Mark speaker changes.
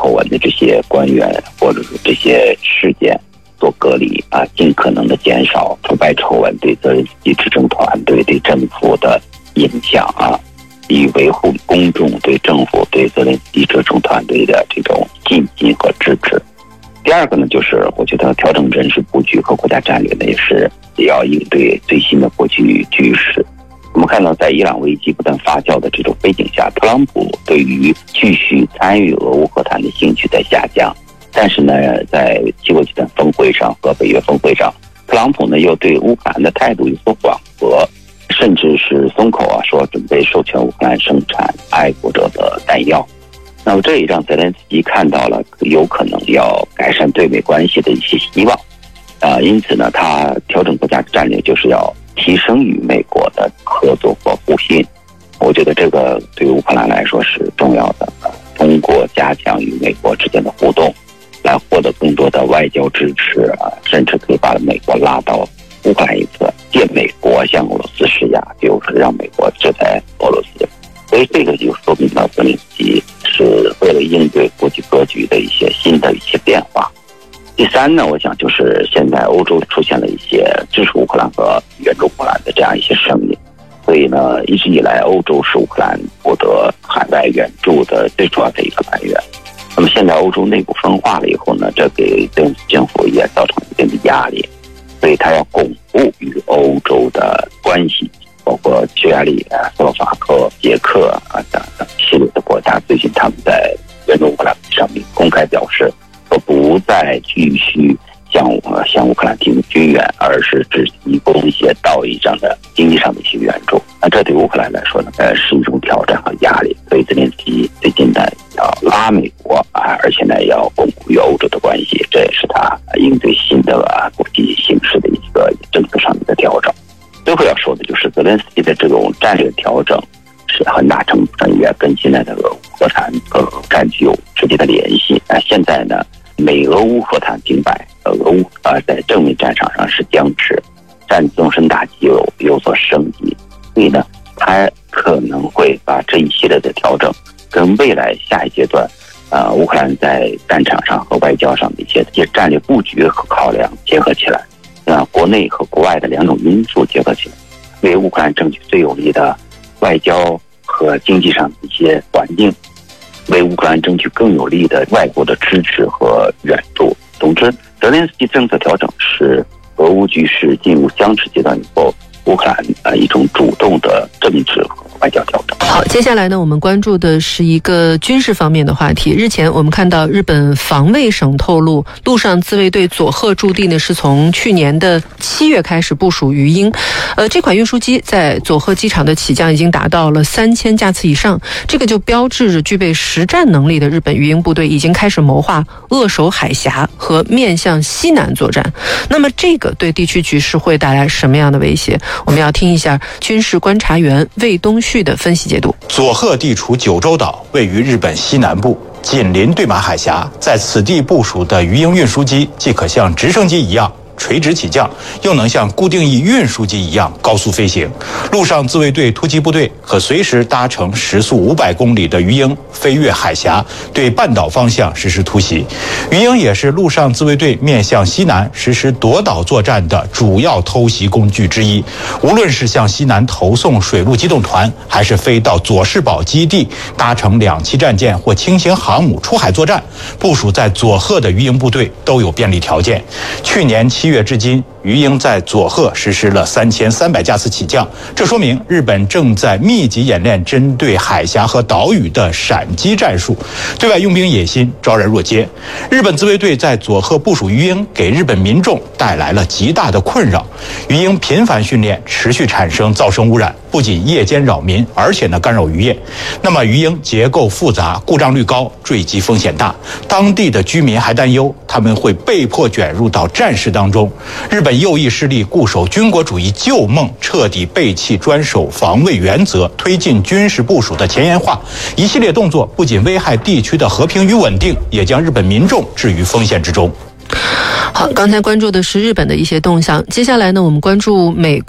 Speaker 1: 丑闻的这些官员或者是这些事件做隔离尽可能的减少腐败丑闻对泽连斯基执政团队对政府的影响以维护公众对政府对泽连斯基执政团队的这种信心和支持。第二个呢，就是我觉得调整人事布局和国家战略呢，也是要应对最新的国际局势。我们看到在伊朗危机不断发酵的这种背景下，特朗普对于继续参与俄乌和谈的兴趣在下降，但是呢，在七国集团峰会上和北约峰会上，特朗普呢又对乌克兰的态度有所缓和，甚至是松口说准备授权乌克兰生产爱国者的弹药。那么这也让泽连斯基看到了有可能要改善对美关系的一些希望因此呢，他调整国家战略就是要提升与美国的合作和互信。我觉得这个对乌克兰来说是重要的，通过加强与美国之间的互动来获得更多的外交支持甚至可以把美国拉到乌克兰一侧，借美国向俄罗斯施压，就是让美国制裁俄罗斯。所以这个就说明了泽连斯基是为了应对国际格局的一些新的一些变化。第三呢，我想就是现在欧洲出现了一些支持乌克兰和援助乌克兰的这样一些声音，所以呢，一直以来欧洲是乌克兰获得海外援助的最主要的一个来源。那么现在欧洲内部分化了以后呢，这给政府也造成一定的压力，所以他要巩固与欧洲的关系，包括匈牙利斯洛伐克、捷克等系列的国家，最近他们在援助乌克兰上面公开表示说不再继续向乌克兰提供军援，而是只提供一些道义上的经济上的一些援助。那这对乌克兰来说呢是一种挑战和压力，所以泽连斯基最近呢要拉美国而且呢要巩固与欧洲的关系，这也是他应对新的国际形势的一个政策上面的调整。最后要说的就是泽连斯基的这种战略调整是很大程度上也跟现在的俄乌和谈占据有直接的联系。现在呢，美俄乌和谈停摆，俄乌在正面战场上是僵持，战纵深打击有所升级，所以呢，他可能会把这一系列的调整跟未来下一阶段乌克兰在战场上和外交上的一些战略布局和考量结合起来，国内和国外的两种因素结合起来，为乌克兰争取最有利的外交和经济上的一些环境，为乌克兰争取更有利的外国的支持和援助。总之，泽连斯基政策调整是俄乌局势进入僵持阶段以后，乌克兰一种主动的政治和外交调整。
Speaker 2: 好，接下来呢，我们关注的是一个军事方面的话题。日前我们看到日本防卫省透露，陆上自卫队佐贺驻地呢是从去年的7月开始部署鱼鹰，这款运输机在佐贺机场的起降已经达到了3000架次以上，这个就标志着具备实战能力的日本鱼鹰部队已经开始谋划扼守海峡和面向西南作战。那么这个对地区局势会带来什么样的威胁？我们要听一下军事观察员魏东旭的分析解读。
Speaker 3: 佐贺地处九州岛，位于日本西南部，紧邻对马海峡，在此地部署的鱼鹰运输机既可像直升机一样垂直起降，又能像固定翼运输机一样高速飞行。陆上自卫队突击部队可随时搭乘时速500公里的鱼鹰飞越海峡，对半岛方向实施突袭。鱼鹰也是陆上自卫队面向西南实施夺岛作战的主要偷袭工具之一。无论是向西南投送水陆机动团，还是飞到佐世保基地搭乘2栖战舰或轻型航母出海作战，部署在佐贺的鱼鹰部队都有便利条件。去年7月至今，鱼鹰在佐贺实施了3300架次起降，这说明日本正在密集演练针对海峡和岛屿的闪击战术，对外用兵野心昭然若揭。日本自卫队在佐贺部署鱼鹰，给日本民众带来了极大的困扰。鱼鹰频繁训练，持续产生噪声污染，不仅夜间扰民，而且干扰渔业。那么鱼鹰结构复杂，故障率高，坠机风险大，当地的居民还担忧他们会被迫卷入到战事当中。日本右翼势力固守军国主义旧梦，彻底背弃专守防卫原则，推进军事部署的前沿化，一系列动作不仅危害地区的和平与稳定，也将日本民众置于风险之中。
Speaker 2: 好，刚才关注的是日本的一些动向，接下来呢，我们关注美国。